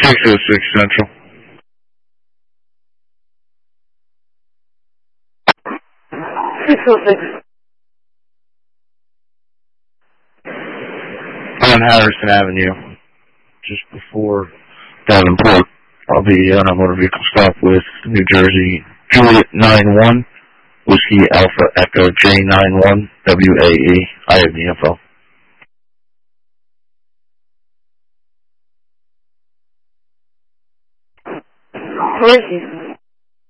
606 Central. 606. On Harrison Avenue, just before Davenport. I'll be on a motor vehicle stop with New Jersey Juliet 91, Whiskey Alpha Echo J91, WAE. I have the info. Where is he?